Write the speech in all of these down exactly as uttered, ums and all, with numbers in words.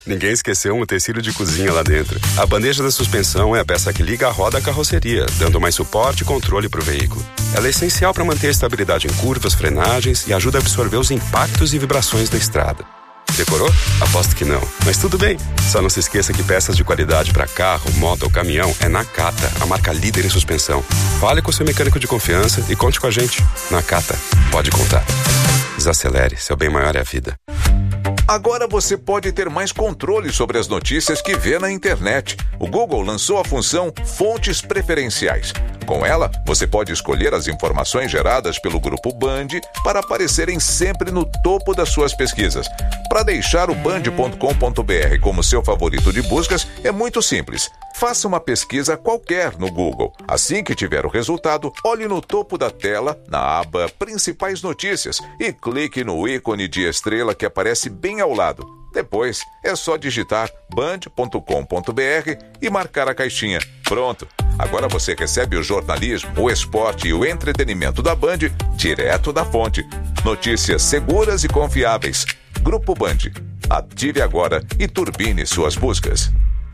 Ninguém esqueceu um utensílio de cozinha lá dentro. A bandeja da suspensão é a peça que liga a roda à carroceria, dando mais suporte e controle para o veículo. Ela é essencial para manter a estabilidade em curvas, frenagens e ajuda a absorver os impactos e vibrações da estrada. Decorou? Aposto que não. Mas tudo bem. Só não se esqueça que peças de qualidade para carro, moto ou caminhão é Nakata, a marca líder em suspensão. Fale com seu mecânico de confiança e conte com a gente. Nakata. Pode contar. Desacelere. Seu bem maior é a vida. Agora você pode ter mais controle sobre as notícias que vê na internet. O Google lançou a função Fontes Preferenciais. Com ela, você pode escolher as informações geradas pelo Grupo Band para aparecerem sempre no topo das suas pesquisas. Para deixar o band ponto com ponto b r como seu favorito de buscas, é muito simples. Faça uma pesquisa qualquer no Google. Assim que tiver o resultado, olhe no topo da tela, na aba Principais Notícias, e clique no ícone de estrela que aparece bem ao lado. Depois, é só digitar band ponto com ponto b r e marcar a caixinha. Pronto! Agora você recebe o jornalismo, o esporte e o entretenimento da Band direto da fonte. Notícias seguras e confiáveis. Grupo Band. Ative agora e turbine suas buscas.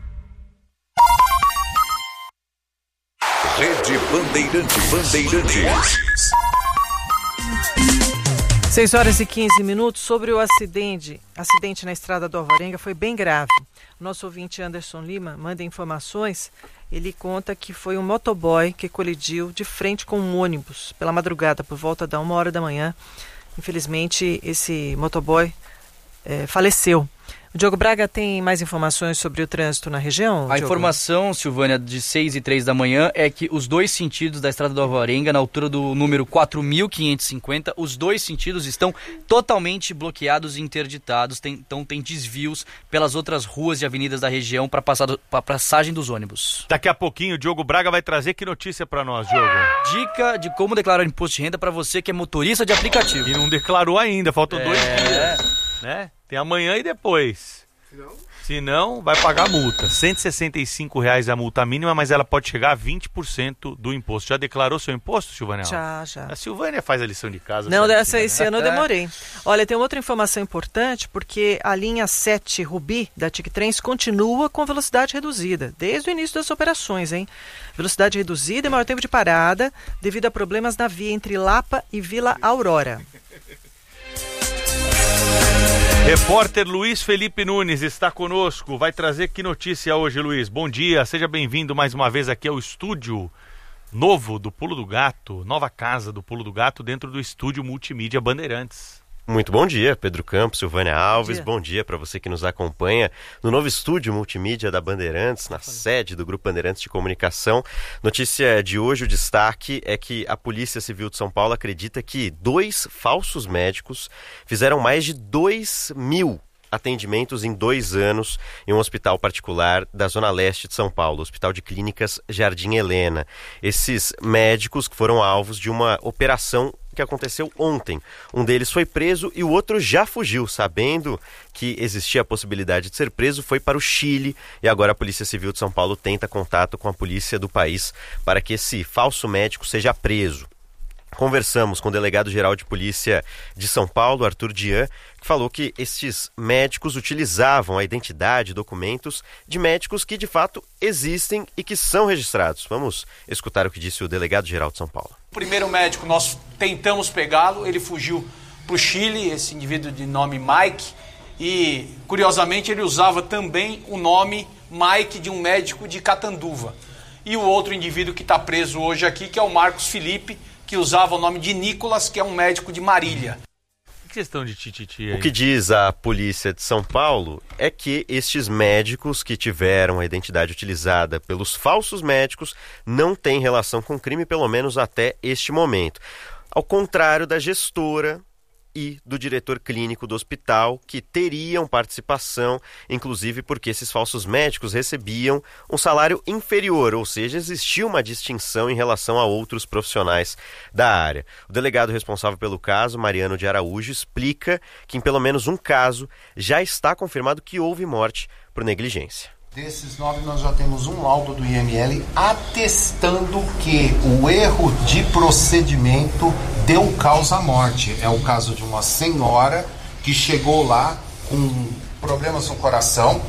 Rede Bandeirantes. Bandeirantes. seis horas e quinze minutos. Sobre o acidente, acidente na estrada do Alvarenga foi bem grave. Nosso ouvinte Anderson Lima manda informações. Ele conta que foi um motoboy que colidiu de frente com um ônibus pela madrugada, por volta da uma hora da manhã. Infelizmente, esse motoboy é, faleceu. O Diogo Braga tem mais informações sobre o trânsito na região? A Diogo? informação, Silvânia, de seis e três da manhã é que os dois sentidos da estrada do Alvarenga, na altura do número quatro mil quinhentos e cinquenta, os dois sentidos estão totalmente bloqueados e interditados, tem, então tem desvios pelas outras ruas e avenidas da região para a passagem dos ônibus. Daqui a pouquinho o Diogo Braga vai trazer que notícia para nós, Diogo? Dica de como declarar imposto de renda para você que é motorista de aplicativo. E não declarou ainda, faltam é... dois dias. Né? Tem amanhã e depois. Se não? Se não, vai pagar multa. cento e sessenta e cinco reais a multa mínima, mas ela pode chegar a vinte por cento do imposto. Já declarou seu imposto, Silvânia? Já, já. A Silvânia faz a lição de casa. Não, dessa né? esse ano eu demorei. Olha, tem outra informação importante, porque a linha sete Rubi da TIC-Trens continua com velocidade reduzida, desde o início das operações, hein? Velocidade reduzida e maior tempo de parada, devido a problemas na via entre Lapa e Vila Aurora. Repórter Luiz Felipe Nunes está conosco, vai trazer que notícia hoje, Luiz? Bom dia, seja bem-vindo mais uma vez aqui ao estúdio novo do Pulo do Gato, nova casa do Pulo do Gato dentro do estúdio Multimídia Bandeirantes. Muito bom dia, Pedro Campos, Silvânia Alves, bom dia, dia para você que nos acompanha no novo estúdio Multimídia da Bandeirantes, na sede do Grupo Bandeirantes de Comunicação. Notícia de hoje, o destaque é que a Polícia Civil de São Paulo acredita que dois falsos médicos fizeram mais de dois mil atendimentos em dois anos em um hospital particular da Zona Leste de São Paulo, Hospital de Clínicas Jardim Helena. Esses médicos foram alvos de uma operação que aconteceu ontem. Um deles foi preso e o outro já fugiu, sabendo que existia a possibilidade de ser preso, foi para o Chile e agora a Polícia Civil de São Paulo tenta contato com a polícia do país para que esse falso médico seja preso. Conversamos com o delegado-geral de polícia de São Paulo, Arthur Dian, que falou que estes médicos utilizavam a identidade e documentos de médicos que de fato existem e que são registrados. Vamos escutar o que disse o delegado-geral de São Paulo. O primeiro médico, nós tentamos pegá-lo, ele fugiu para o Chile, esse indivíduo de nome Mike, e curiosamente ele usava também o nome Mike de um médico de Catanduva. E o outro indivíduo que está preso hoje aqui, que é o Marcos Felipe, que usava o nome de Nicolas, que é um médico de Marília. Que questão de tititi aí? O que diz a polícia de São Paulo é que estes médicos que tiveram a identidade utilizada pelos falsos médicos não têm relação com crime, pelo menos até este momento. Ao contrário da gestora e do diretor clínico do hospital, que teriam participação, inclusive porque esses falsos médicos recebiam um salário inferior, ou seja, existia uma distinção em relação a outros profissionais da área. O delegado responsável pelo caso, Mariano de Araújo, explica que em pelo menos um caso já está confirmado que houve morte por negligência. Desses nove, nós já temos um laudo do I M L atestando que o erro de procedimento deu causa à morte. É o caso de uma senhora que chegou lá com problemas no coração.